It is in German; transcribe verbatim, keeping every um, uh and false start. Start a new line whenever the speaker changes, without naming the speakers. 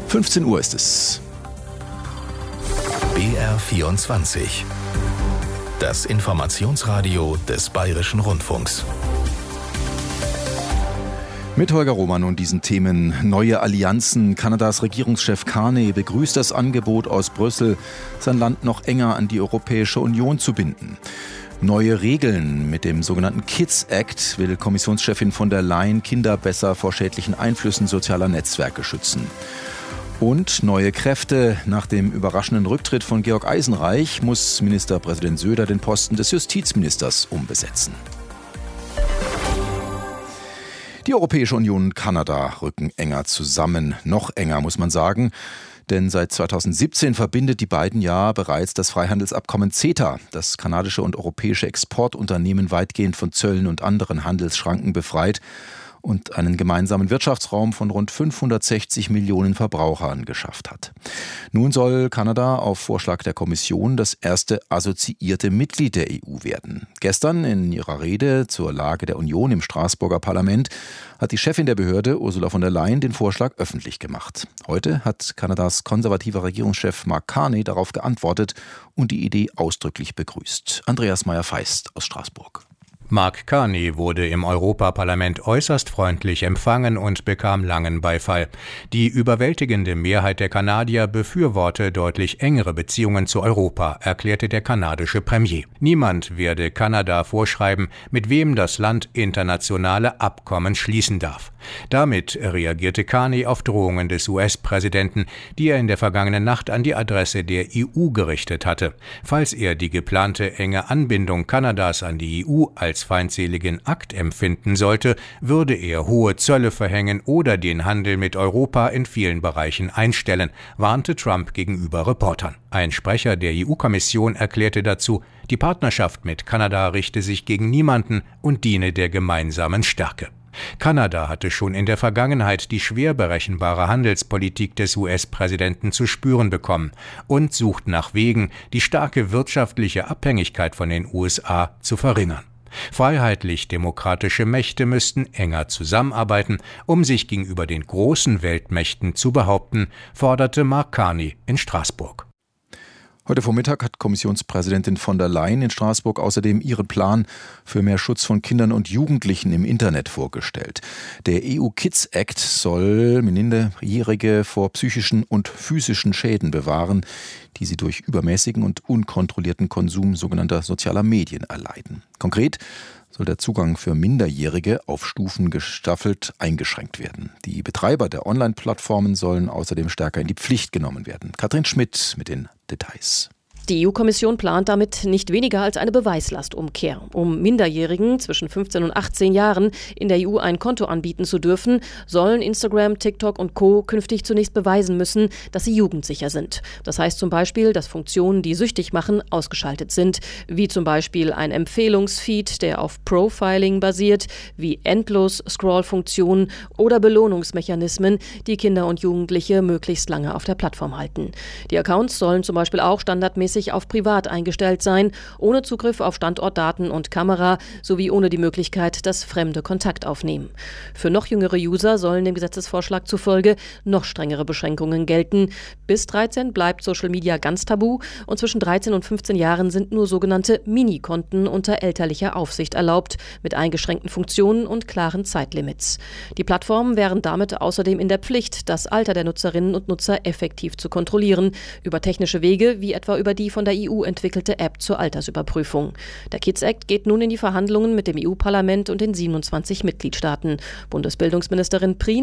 fünfzehn Uhr ist es.
B R vierundzwanzig. Das Informationsradio des Bayerischen Rundfunks.
Mit Holger Roman und diesen Themen: neue Allianzen. Kanadas Regierungschef Carney begrüßt das Angebot aus Brüssel, sein Land noch enger an die Europäische Union zu binden. Neue Regeln. Mit dem sogenannten Kids Act will Kommissionschefin von der Leyen Kinder besser vor schädlichen Einflüssen sozialer Netzwerke schützen. Und neue Kräfte. Nach dem überraschenden Rücktritt von Georg Eisenreich muss Ministerpräsident Söder den Posten des Justizministers umbesetzen. Die Europäische Union und Kanada rücken enger zusammen. Noch enger, muss man sagen. Denn seit zweitausendsiebzehn verbindet die beiden ja bereits das Freihandelsabkommen CETA, das kanadische und europäische Exportunternehmen weitgehend von Zöllen und anderen Handelsschranken befreit und einen gemeinsamen Wirtschaftsraum von rund fünfhundertsechzig Millionen Verbrauchern geschafft hat. Nun soll Kanada auf Vorschlag der Kommission das erste assoziierte Mitglied der E U werden. Gestern in ihrer Rede zur Lage der Union im Straßburger Parlament hat die Chefin der Behörde, Ursula von der Leyen, den Vorschlag öffentlich gemacht. Heute hat Kanadas konservativer Regierungschef Mark Carney darauf geantwortet und die Idee ausdrücklich begrüßt. Andreas Meyer-Feist aus Straßburg.
Mark Carney wurde im Europaparlament äußerst freundlich empfangen und bekam langen Beifall. Die überwältigende Mehrheit der Kanadier befürworte deutlich engere Beziehungen zu Europa, erklärte der kanadische Premier. Niemand werde Kanada vorschreiben, mit wem das Land internationale Abkommen schließen darf. Damit reagierte Carney auf Drohungen des U S-Präsidenten, die er in der vergangenen Nacht an die Adresse der E U gerichtet hatte. Falls er die geplante enge Anbindung Kanadas an die E U als feindseligen Akt empfinden sollte, würde er hohe Zölle verhängen oder den Handel mit Europa in vielen Bereichen einstellen, warnte Trump gegenüber Reportern. Ein Sprecher der E U-Kommission erklärte dazu, die Partnerschaft mit Kanada richte sich gegen niemanden und diene der gemeinsamen Stärke. Kanada hatte schon in der Vergangenheit die schwer berechenbare Handelspolitik des U S-Präsidenten zu spüren bekommen und sucht nach Wegen, die starke wirtschaftliche Abhängigkeit von den U S A zu verringern. Freiheitlich-demokratische Mächte müssten enger zusammenarbeiten, um sich gegenüber den großen Weltmächten zu behaupten, forderte Mark Carney in Straßburg.
Heute Vormittag hat Kommissionspräsidentin von der Leyen in Straßburg außerdem ihren Plan für mehr Schutz von Kindern und Jugendlichen im Internet vorgestellt. Der E U Kids Act soll Minderjährige vor psychischen und physischen Schäden bewahren, die sie durch übermäßigen und unkontrollierten Konsum sogenannter sozialer Medien erleiden. Konkret soll der Zugang für Minderjährige auf Stufen gestaffelt eingeschränkt werden. Die Betreiber der Online-Plattformen sollen außerdem stärker in die Pflicht genommen werden. Katrin Schmidt mit den Details.
Die E U-Kommission plant damit nicht weniger als eine Beweislastumkehr. Um Minderjährigen zwischen fünfzehn und achtzehn Jahren in der E U ein Konto anbieten zu dürfen, sollen Instagram, TikTok und Co. künftig zunächst beweisen müssen, dass sie jugendsicher sind. Das heißt zum Beispiel, dass Funktionen, die süchtig machen, ausgeschaltet sind, wie zum Beispiel ein Empfehlungsfeed, der auf Profiling basiert, wie Endlos-Scroll-Funktionen oder Belohnungsmechanismen, die Kinder und Jugendliche möglichst lange auf der Plattform halten. Die Accounts sollen zum Beispiel auch standardmäßig auf privat eingestellt sein, ohne Zugriff auf Standortdaten und Kamera sowie ohne die Möglichkeit, dass Fremde Kontakt aufnehmen. Für noch jüngere User sollen dem Gesetzesvorschlag zufolge noch strengere Beschränkungen gelten. Bis dreizehn bleibt Social Media ganz tabu und zwischen dreizehn und fünfzehn Jahren sind nur sogenannte Minikonten unter elterlicher Aufsicht erlaubt, mit eingeschränkten Funktionen und klaren Zeitlimits. Die Plattformen wären damit außerdem in der Pflicht, das Alter der Nutzerinnen und Nutzer effektiv zu kontrollieren, über technische Wege wie etwa über die von der E U entwickelte App zur Altersüberprüfung. Der Kids Act geht nun in die Verhandlungen mit dem E U-Parlament und den siebenundzwanzig Mitgliedstaaten. Bundesbildungsministerin Prien